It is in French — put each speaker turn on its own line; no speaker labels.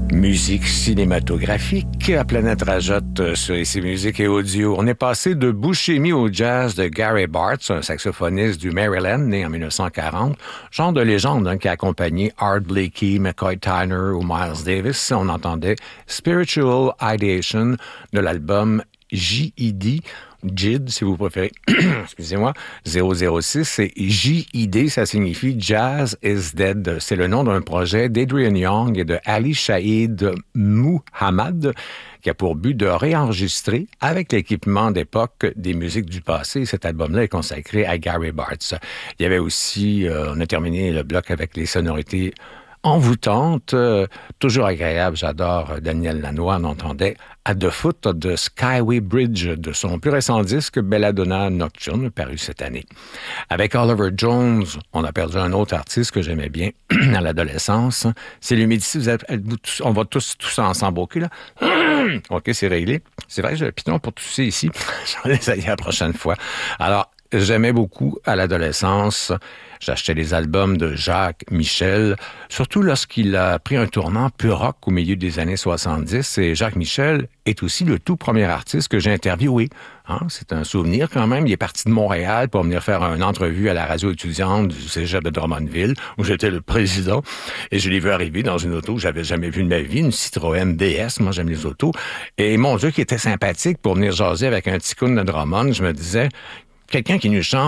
Musique cinématographique à Planète Rajotte sur ici Musique et Audio. On est passé de Buscemi au jazz de Gary Bartz, un saxophoniste du Maryland, né en 1940. Genre de légende qui a accompagné Art Blakey, McCoy Tyner ou Miles Davis. On entendait Spiritual Ideation de l'album J.I.D., JID, si vous préférez, excusez-moi, 006, et J.I.D., ça signifie Jazz is Dead. C'est le nom d'un projet d'Adrian Young et de Ali Shaheed Muhammad, qui a pour but de réenregistrer avec l'équipement d'époque des musiques du passé. Cet album-là est consacré à Gary Bartz. Il y avait aussi, on a terminé le bloc avec les sonorités envoûtante, toujours agréable. J'adore Daniel Lanois. On entendait À the Foot of the Skyway Bridge de son plus récent disque Belladonna Nocturne, paru cette année. Avec Oliver Jones, on a perdu un autre artiste que j'aimais bien à l'adolescence. C'est l'humidité. On va tous ensemble. OK, là? OK, c'est réglé. C'est vrai que j'ai le piton pour tousser ici. J'en ai essayé la prochaine fois. Alors, j'aimais beaucoup à l'adolescence. J'achetais les albums de Jacques Michel, surtout lorsqu'il a pris un tournant plus rock au milieu des années 70. Et Jacques Michel est aussi le tout premier artiste que j'ai interviewé. C'est un souvenir quand même. Il est parti de Montréal pour venir faire une entrevue à la radio étudiante du cégep de Drummondville, où j'étais le président. Et je l'ai vu arriver dans une auto que j'avais jamais vue de ma vie, une Citroën DS. Moi, j'aime les autos. Et mon Dieu, qui était sympathique pour venir jaser avec un petit coon de Drummond. Je me disais, quelqu'un qui nous chante